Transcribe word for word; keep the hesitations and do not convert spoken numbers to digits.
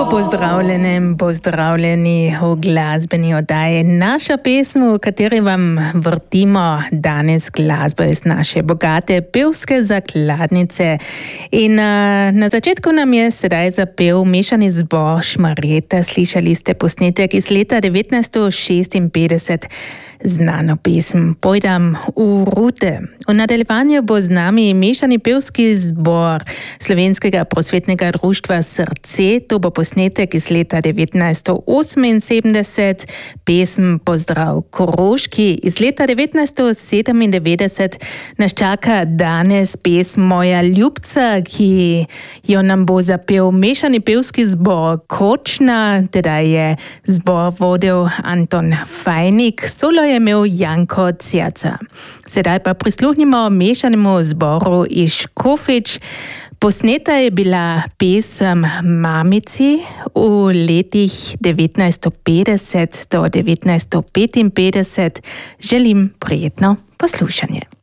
Lepo pozdravljeni, pozdravljeni v glasbeni oddaji. Naša pesem, v kateri vam vrtimo danes glasbo iz naše bogate pevske zakladnice. In uh, na začetku nam je sedaj zapel mešani zbor Šmarjeta. Slišali ste posnetek iz leta devetnajststo šestinpetdeset. Znano pesem Pojdam v rute. V nadaljevanju bo z nami mešani pevski zbor Slovenskega prosvetnega društva Srce. To bo posnetek iz leta devetnajststo oseminsedemdeset. Pesem Pozdrav Koroški iz leta devetnajststo sedemindevetdeset. Nas čaka danes pesem Moja ljubca, ki jo nam bo zapel mešani pevski zbor Kočna, teda je zbor vodil Anton Fajnik, solo je imel Janko Cjaca. Sedaj pa prisluhnimo mešanemu zboru iz Škofjič. Posneta je bila pesem Mamici v letih devetnajststo petdeset do devetnajststo petinpetdeset. Želim prijetno poslušanje.